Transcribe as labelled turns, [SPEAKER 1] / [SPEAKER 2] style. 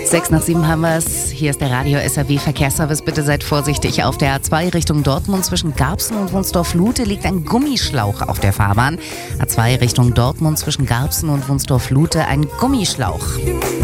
[SPEAKER 1] 6:07 haben wir es. Hier ist der Radio SAW Verkehrsservice. Bitte seid vorsichtig. Auf der A2 Richtung Dortmund zwischen Garbsen und Wunstorf-Lute liegt ein Gummischlauch auf der Fahrbahn. A2 Richtung Dortmund zwischen Garbsen und Wunstorf-Lute ein Gummischlauch.